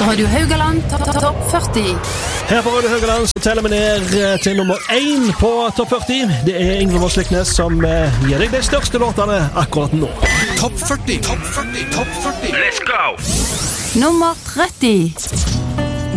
Radio Haugaland Topp 40. Her på Radio Haugaland så teller vi ned til nummer 1 på Topp 40. Det er Ingrid Vossliknes som gir deg de største låtene akkurat nå. Topp 40, Topp 40, Topp 40. Let's go! Nummer 30.